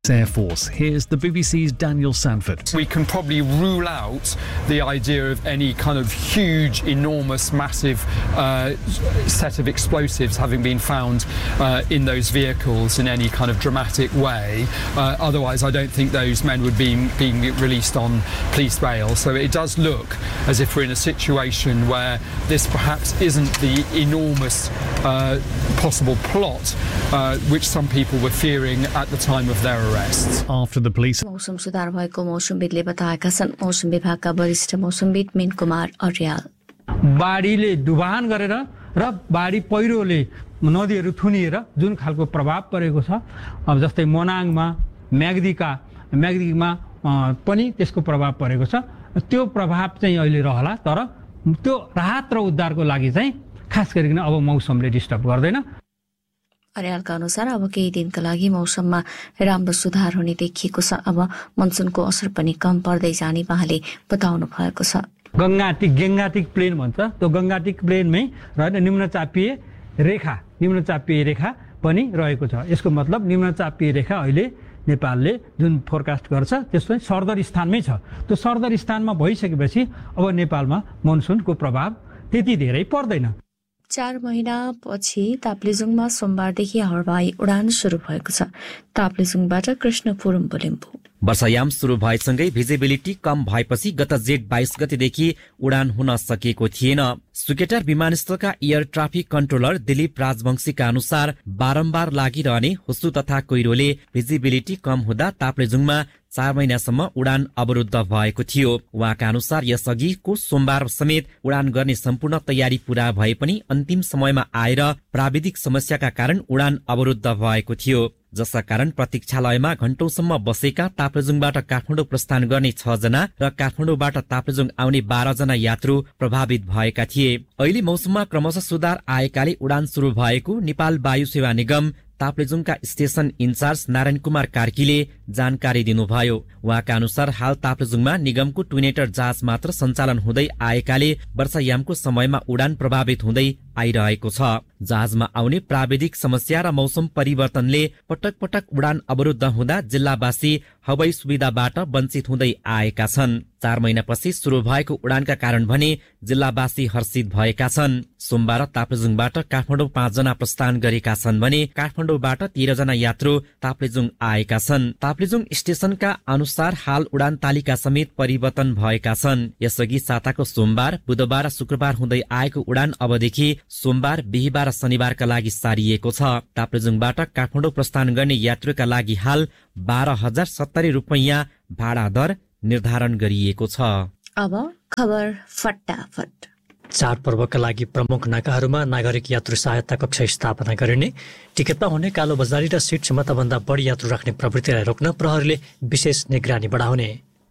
Air Force. Here's the BBC's Daniel Sanford. We can probably rule out the idea of any kind of huge, enormous, massive set of explosives having been found in those vehicles in any kind of dramatic way. Otherwise, I don't think those men would be being released on police bail. So it does look as if we're in a situation where this perhaps isn't the enormous possible plot which some people were fearing at the time of their arrest. After the police... मौसम सुधार भएको मौसमविदले बताएका छन्। मौसम विभागका वरिष्ठ मौसमविद मीन कुमार अर्याल। बाढीले डुबान गरेर र बाढी पहिरोले नदीहरू थुनिएर जुन खालको प्रभाव परेको छ, अब जस्तै मोनाङमा म्याग्दीमा पनि त्यसको प्रभाव परेको छ, त्यो प्रभाव चाहिँ अहिले रहला, तर त्यो राहत र उद्धारको लागि चाहिँ खास गरिकन अब मौसमले डिस्टर्ब गर्दैन। अर्यालका अनुसार अब केही दिनका लागि मौसममा राम्रो सुधार हुने देखिएको छ। अब मनसुनको असर पनि कम पर्दै जाने उहाँले बताउनु भएको छ। गङ्गाटिक प्लेन भन्छ, त्यो गङ्गाटिक प्लेनमै रहेन निम्नचापीय रेखा पनि रहेको छ। यसको मतलब निम्नचापीय रेखा अहिले नेपालले जुन फोरकास्ट गर्छ त्यसमा सर्दर स्थानमै छ। त्यो सर्दर स्थानमा भइसकेपछि अब नेपालमा मनसुनको प्रभाव त्यति धेरै पर्दैन। 4 महिनापछि ताप्लेजुङमा सोमबारदेखि हवाई उडान सुरु भएको छ। ताप्लेजुङबाट कृष्णपुर लिम्बू। वर्षायाम सुरु भएसँगै भिजिबिलिटी कम भएपछि गत जेठ 22 गतेदेखि उडान हुन सकेको थिएन। Suketar विमानस्थलका air traffic controller Dilip राजवंशीका अनुसार बारम्बार लागिरहने हुस्सु तथा कुहिरोले भिजिबिलिटी कम हुँदा ताप्लेजुङमा 4 महिनासम्म उडान अवरुद्ध भएको थियो। उहाँका अनुसार यसअघिको सोमबार समेत उडान गर्ने सम्पूर्ण तयारी पूरा भए पनि अन्तिम समयमा आएर प्राविधिक समस्याका कारण उडान अवरुद्ध भएको थियो, जसका कारण प्रतीक्षालयमा घण्टौंसम्म बसेका ताप्लेजुङबाट काठमाडौँ प्रस्थान गर्ने 6 जना र काठमाडौँबाट ताप्लेजुङ आउने 12 जना यात्रु प्रभावित भएका थिए। अहिले मौसममा क्रमशः सुधार आएकाले उडान सुरु भएको नेपाल वायु सेवा निगम ताप्लेजुङका स्टेशन इन्चार्ज नारायण कुमार कार्कीले जानकारी दिनुभयो। उहाँका अनुसार हाल ताप्लेजुङमा निगमको ट्विनेटर जहाज मात्र सञ्चालन हुँदै आएकाले वर्षायामको समयमा उडान प्रभावित हुँदै आइरहेको छ। जहाजमा आउने प्राविधिक समस्या र मौसम परिवर्तनले पटक पटक उडान अवरुद्ध हुँदा जिल्लावासी हवाई सुविधाबाट वञ्चित हुँदै आएका छन्। 4 महिनापछि सुरु भएको उडानका कारण भने जिल्लावासी हर्षित भएका छन्। सोमबार ताप्लेजुङबाट काठमाडौँ 5 जना प्रस्थान गरेका छन् भने काठमाडौँबाट 13 जना यात्रु ताप्लेजुङ आएका छन्। ताप्लेजुङ स्टेशनका अनुसार हाल उडान तालिका समेत परिवर्तन भएका छन्। यसअघि साताको सोमबार, बुधबार र शुक्रबार हुँदै आएको उडान अबदेखि सोमबार, बिहीबार र शनिबारका लागि सारिएको छ। ताप्लेजुङबाट काठमाडौँ प्रस्थान गर्ने यात्रुका लागि हाल 12,070 रुपैयाँ भाडा दर निर्धारण गरिएको छ। अब खबर फटाफट। चाडपर्वका लागि प्रमुख नाकाहरूमा नागरिक यात्रु सहायता कक्ष स्थापना गरिने, टिकटमा हुने कालो बजारी र सीट क्षमताभन्दा बढी यात्रु राख्ने प्रवृत्तिलाई रोक्न प्रहरीले विशेष निगरानी बढाउने।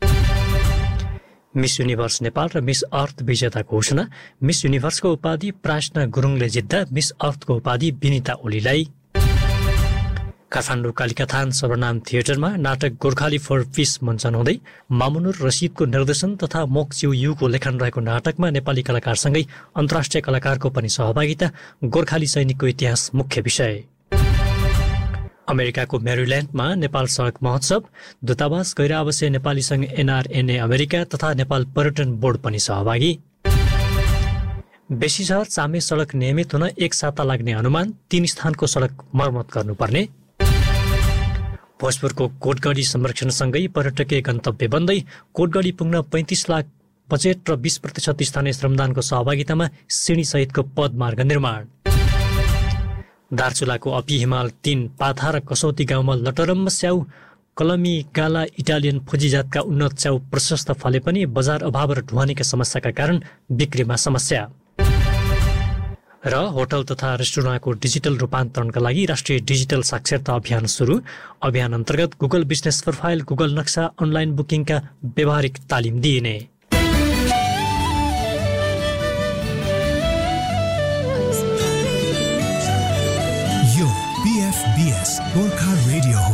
मिस युनिभर्स नेपाल र मिस अर्थ विजेताको घोषणा। मिस युनिभर्सको उपाधि प्रार्थना गुरुङले जित्दा मिस अर्थको उपाधि विनिता ओलीलाई। काठमाडौँ कालिकाथान सर्वनाम थिएटरमा नाटक गोर्खाली फर पिस मञ्चन हुँदै मामुनुर रसिदको निर्देशन तथा मोक्च्यु युको लेखन रहेको नाटकमा नेपाली कलाकारसँगै अन्तर्राष्ट्रिय कलाकारको पनि सहभागिता। गोर्खाली सैनिकको इतिहास मुख्य विषय। अमेरिकाको मेरील्यान्डमा नेपाल सडक महोत्सव, दूतावास गैर आवासीय नेपाली संघ NRNA अमेरिका तथा नेपाल पर्यटन बोर्ड पनि सहभागी। बेसी शहर चामे सडक नियमित हुन 1 साता लाग्ने अनुमान, 3 स्थानको सडक मर्मत गर्नुपर्ने। भोजपुरको कोटगढी संरक्षणसँगै पर्यटकीय गन्तव्य बन्दै कोटगढी पुग्न 35 लाख बजेट र 20% स्थानीय श्रमदानको सहभागितामा सिँढी सहितको पदमार्ग निर्माण। दार्चुलाको अपी हिमाल 3 पाथा र कसौती गाउँमा लटरम्म स्याउ, कलमी गाला इटालियन फुजी जातका उन्नत च्याउ प्रशस्त फले पनि बजार अभाव र ढुवानीका समस्याका कारण बिक्रीमा समस्या। र होटल तथा रेस्टुरेन्टको डिजिटल रूपान्तरणका लागि राष्ट्रिय डिजिटल साक्षरता अभियान सुरु। अभियान अन्तर्गत गुगल बिजनेस प्रोफाइल, गुगल नक्सा, अनलाइन बुकिङका व्यावहारिक तालिम दिइने। यो PFBS गोर्खा रेडियो